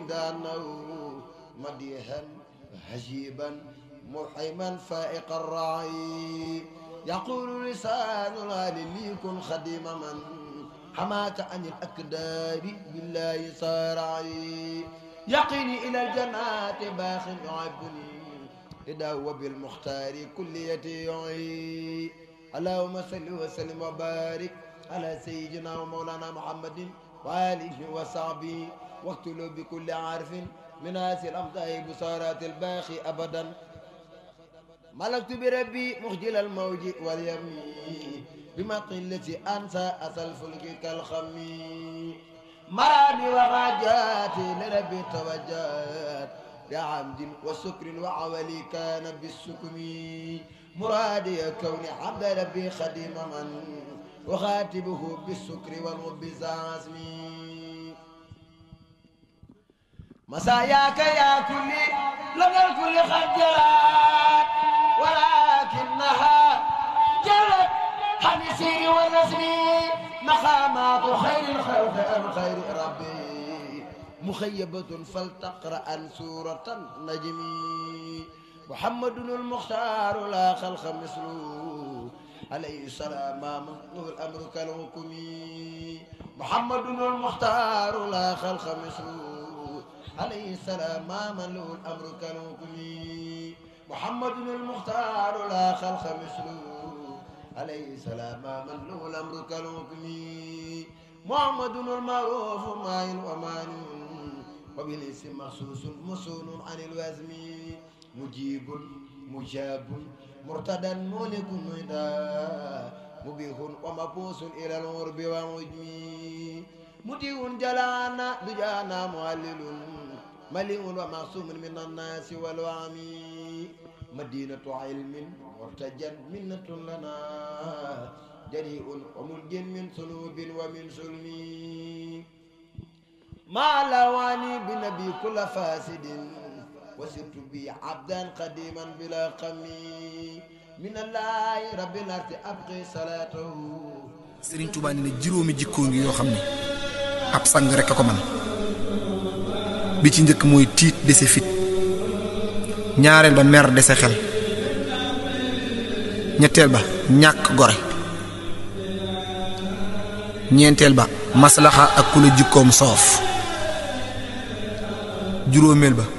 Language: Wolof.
دانه مديحا هجيبا محيما فائق الرعي يقول لسان الغال لي كن خديم من حماك عن الأكدار بالله صارعي يقيني إلى الجنات باخ يعبني إذا هو بالمختار كليتي يعي اللهم صل وسلم وبارك على سيدنا ومولانا محمد وآله وصحبه واقتلوا بكل عارف من آسي الأمضاء بصارات الباخي أبدا ملكت بربي مخجل الموج واليمين بمطن التي أنسى أصل الفلك كالخمي مرامي وغاجاتي لربي توجات بعمد وسكر وعولي كان بالسكم مرادي كوني عبد ربي خديم من وخاتبه بالسكر والغب زعزمي مساياك يا كلي لقى الكل خجلات ولكنها جلت حديثي ونسمي مقامات خير الخلق عن خير ربي مخيبة فلتقرأ سورة النجم محمد المختار لا خلق مثله عليه السلام منه الأمر كالحكم محمد المختار لا خلق مثله عليه السلام من له الأمر كالحكم محمد المختار لا خلق مثله عليه السلام من له الأمر كالحكم محمد المعروف ماين ومان وبالاسم مخصوص مسون عن الوزم مجيب مجاب مرتدا مولك مهدا مبيح ومبوس إلى الغرب ومجمي مديع جلانا دجانا معلل مليء ومعصوم من الناس والوعم مدينة علم مرتجا منة لنا جريء ومنج من صنوب ومن سلم ما لواني بنبي كل فاسد وسرت بي عبدا قديما بلا قمي من الله رب الارض ابقي صلاته Serigne Touba ne juróomi jikko ngi yoo xam ne ab sang rek ko man bi ci njëkk mooy tiit dese fit ñaareel ba mer dese xel ñetteel ba ñàkk gore ñeenteel ba maslaxa ak ku la jikkoom soof juróomeel ba